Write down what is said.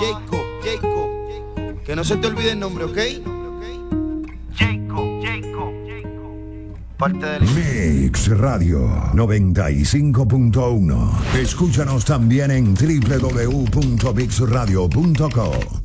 Jacob. Que no se te olvide el nombre, ¿ok? Jacob. Parte del Mix Radio 95.1. Escúchanos también en www.mixradio.co.